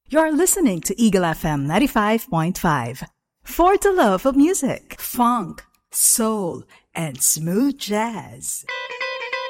You're listening to Eagle FM 95.5. For the love of music, funk, soul, and smooth jazz.